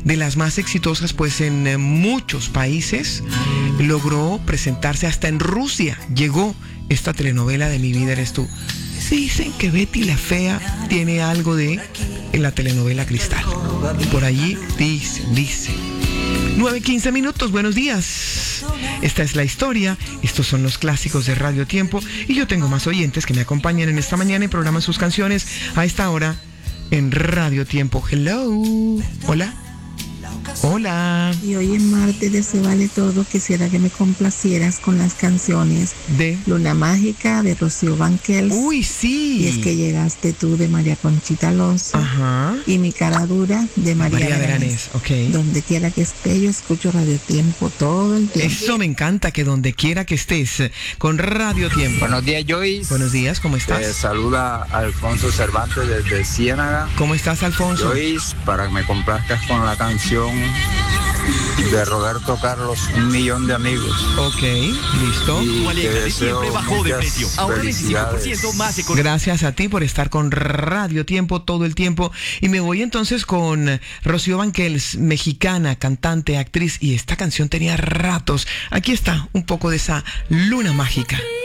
de las más exitosas pues en muchos países. Logró presentarse hasta en Rusia. Llegó esta telenovela de Mi vida eres tú. Dicen que Betty la Fea tiene algo de la telenovela Cristal. Por allí dicen. 9:15 minutos, buenos días. Esta es la historia, estos son los clásicos de Radio Tiempo y yo tengo más oyentes que me acompañan en esta mañana y programan sus canciones a esta hora en Radio Tiempo. Hello, hola. Hola. Y hoy en martes de Se Vale Todo quisiera que me complacieras con las canciones de Luna Mágica de Rocío Banquels. Uy, sí. Y es que llegaste tú de María Conchita Alonso. Ajá. Y Mi cara dura de María Beranés. Okay. Donde quiera que esté, yo escucho Radio Tiempo todo el tiempo. Eso me encanta, que donde quiera que estés con Radio Tiempo. Buenos días, Joyce. Buenos días, ¿cómo estás? Te saluda Alfonso Cervantes desde Ciénaga. ¿Cómo estás, Alfonso? Joyce, para que me complazcas con la canción de Roberto Carlos, 1.000.000 de amigos. Ok, listo. De siempre bajó de precio. Ahora 25% más económico. Gracias a ti por estar con Radio Tiempo todo el tiempo. Y me voy entonces con Rocío Banquels, mexicana, cantante, actriz. Y esta canción tenía ratos. Aquí está un poco de esa Luna Mágica.